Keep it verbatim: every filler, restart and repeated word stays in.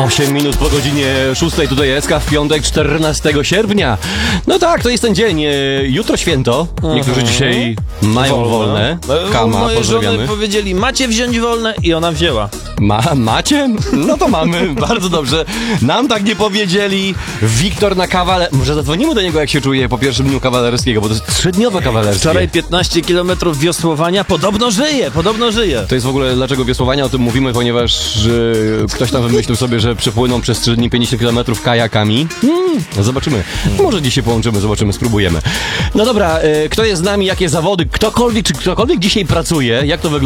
osiem minut po godzinie szóstej, tutaj S K w piątek, czternastego sierpnia. No tak, to jest ten dzień. Jutro święto. Niektórzy dzisiaj mają wolne. wolne. Kama, Moje pozdrawiamy. żony powiedzieli, macie wziąć wolne i ona wzięła. Ma, macie? No to mamy, bardzo dobrze. Nam tak nie powiedzieli. Wiktor na kawale... Może zadzwonimy do niego, jak się czuje po pierwszym dniu kawalerskiego, bo to jest trzydniowe kawalerskie. Wczoraj piętnaście kilometrów wiosłowania, podobno żyje, podobno żyje. To jest w ogóle, dlaczego wiosłowania o tym mówimy, ponieważ e, ktoś tam wymyślił sobie, że przepłyną przez trzy dni pięćdziesiąt kilometrów kajakami. Hmm, zobaczymy. Może dzisiaj połączymy, zobaczymy, spróbujemy. No dobra, e, kto jest z nami, jakie zawody, ktokolwiek, czy ktokolwiek dzisiaj pracuje, jak to wygląda?